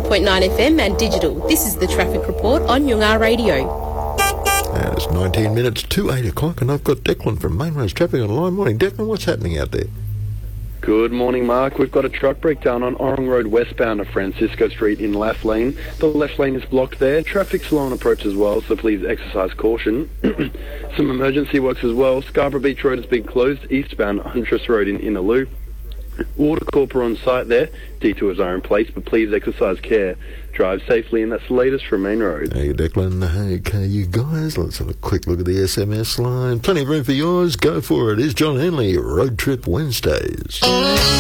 101.9 FM and digital. This is the Traffic Report on Yungar Radio. And it's 19 minutes to 8 o'clock, and I've got Declan from Mainways Traffic on the line. Morning, Declan. What's happening out there? Good morning, Mark. We've got a truck breakdown on Orong Road westbound of Francisco Street in left lane. The left lane is blocked there. Traffic slow on approach as well, so please exercise caution. Some emergency works as well. Scarborough Beach Road has been closed eastbound Huntress Road in Inner Loop. Water Corp are on site there. Detours are in place, but please exercise care. Drive safely, and that's the latest from Main Road. Hey, Declan. Okay, you guys, let's have a quick look at the SMS line. Plenty of room for yours. Go for it. It's John Henley, Road Trip Wednesdays.